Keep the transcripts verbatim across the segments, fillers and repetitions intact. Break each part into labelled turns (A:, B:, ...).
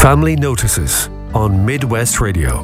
A: Family Notices on Midwest Radio.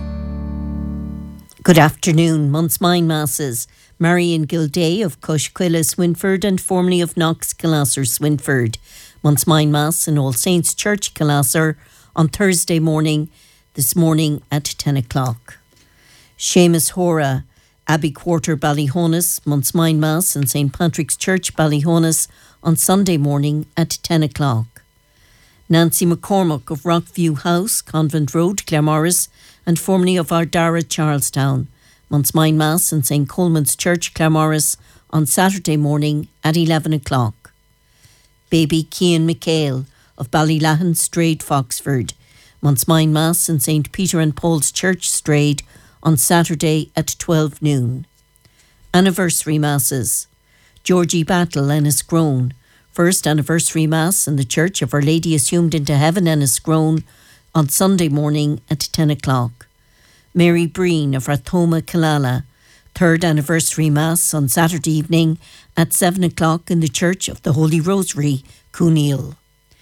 B: Good afternoon. Month's Mine Masses. Marion Gilday of Cushquilla, Swinford, and formerly of Knox, Killasser, Swinford. Month's Mine Mass in All Saints Church, Killasser, on Thursday morning, this morning at ten o'clock. Seamus Hora, Abbey Quarter, Ballyhonus, Month's Mine Mass in Saint Patrick's Church, Ballyhonus, on Sunday morning at ten o'clock. Nancy McCormack of Rockview House, Convent Road, Claremorris, and formerly of Ardara, Charlestown. Month's Mine Mass in Saint Coleman's Church, Claremorris, on Saturday morning at eleven o'clock. Baby Cian McHale of Ballylahan, Strade, Foxford. Month's Mine Mass in Saint Peter and Paul's Church, Strade, on Saturday at twelve noon. Anniversary Masses. Georgie Battle, Enniscrone. First Anniversary Mass in the Church of Our Lady Assumed into Heaven, Enniscrone, on Sunday morning at ten o'clock. Mary Breen of Rathoma, Killala. Third Anniversary Mass on Saturday evening at seven o'clock in the Church of the Holy Rosary, Cooneil.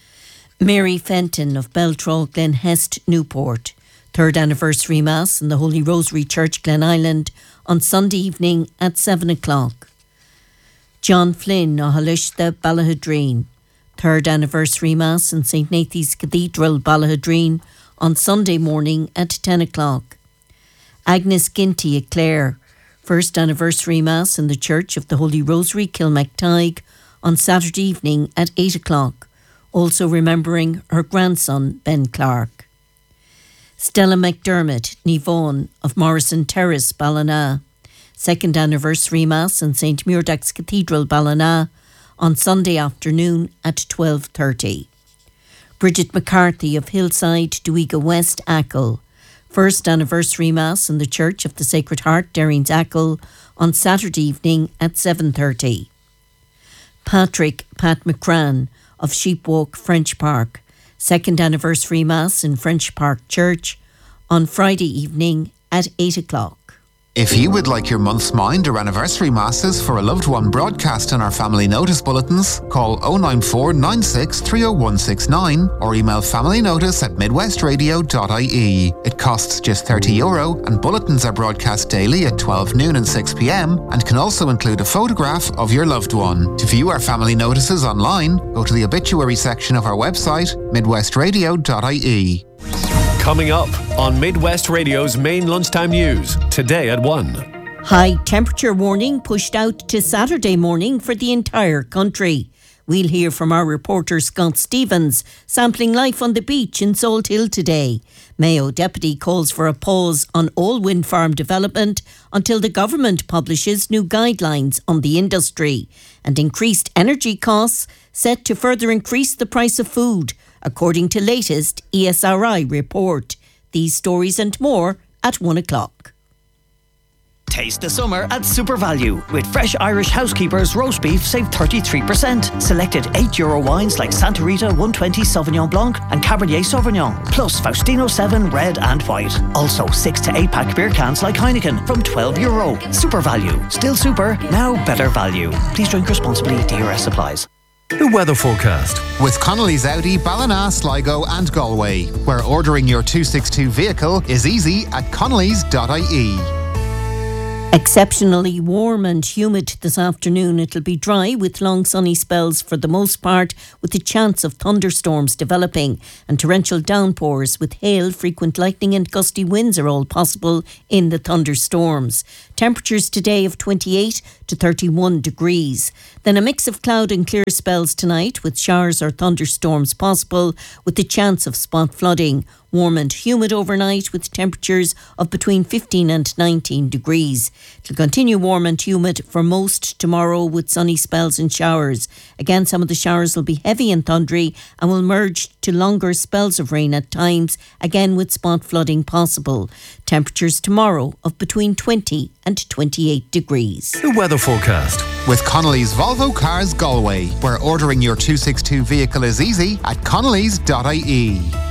B: Mary Fenton of Beltraw, Glenhest, Newport. Third Anniversary Mass in the Holy Rosary Church, Glen Island, on Sunday evening at seven o'clock. John Flynn of Halishta, Ballahadreen. Third Anniversary Mass in Saint Nathan's Cathedral, Ballahadreen, on Sunday morning at ten o'clock. Agnes Ginty of Clare. First Anniversary Mass in the Church of the Holy Rosary, Kilmactygh, on Saturday evening at eight o'clock, also remembering her grandson, Ben Clark. Stella McDermott, Nivaughan of Morrison Terrace, Ballina. Second Anniversary Mass in Saint Muirdach's Cathedral, Ballina, on Sunday afternoon at twelve thirty. Bridget McCarthy of Hillside, Duiga West, Achill. First Anniversary Mass in the Church of the Sacred Heart, Derrings, Achill, on Saturday evening at seven thirty. Patrick Pat McCran of Sheepwalk, French Park. Second Anniversary Mass in French Park Church, on Friday evening at eight o'clock.
C: If you would like your month's mind or anniversary masses for a loved one broadcast in our family notice bulletins, call oh nine four nine six three oh one six nine or email familynotice at midwestradio dot I E. It costs just thirty euro and bulletins are broadcast daily at twelve noon and six p.m. and can also include a photograph of your loved one. To view our family notices online, go to the obituary section of our website, midwestradio dot I E.
A: Coming up on Midwest Radio's main lunchtime news, today at one.
B: High temperature warning pushed out to Saturday morning for the entire country. We'll hear from our reporter Scott Stevens, sampling life on the beach in Salt Hill today. Mayo Deputy calls for a pause on all wind farm development until the government publishes new guidelines on the industry. And increased energy costs set to further increase the price of food, according to latest E S R I report. These stories and more at one o'clock.
D: Taste the summer at Super Value. With fresh Irish Housekeepers roast beef, save thirty-three percent. Selected eight euro wines like Santa Rita one twenty Sauvignon Blanc and Cabernet Sauvignon. Plus Faustino seven red and white. Also six to eight pack beer cans like Heineken from twelve euro. Super Value. Still super, now better value. Please drink responsibly. D R S applies.
A: The weather forecast.
C: With Connolly's Audi, Ballina, Sligo and Galway, where ordering your two sixty-two vehicle is easy at connellys dot I E.
B: Exceptionally warm and humid this afternoon. It'll be dry with long sunny spells for the most part, with a chance of thunderstorms developing and torrential downpours with hail, frequent lightning and gusty winds are all possible in the thunderstorms. Temperatures today of twenty-eight to thirty-one degrees. Then a mix of cloud and clear spells tonight with showers or thunderstorms possible with the chance of spot flooding. Warm and humid overnight with temperatures of between fifteen and nineteen degrees. It'll continue warm and humid for most tomorrow with sunny spells and showers. Again, some of the showers will be heavy and thundery and will merge to longer spells of rain at times, again with spot flooding possible. Temperatures tomorrow of between twenty and twenty-eight degrees.
A: The weather forecast.
C: With Connolly's Volvo Cars Galway, where ordering your two sixty-two vehicle is easy at connellys dot I E.